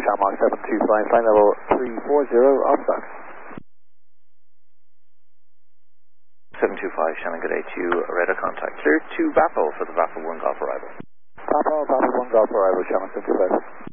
Shamrock 725, flight level 340, off start. 725, Shannon, good day to you, radar contact. Clear to VAPO for the VAPO 1 Golf arrival. Papa, Papa 1 Golf arrival, Shamrock 725.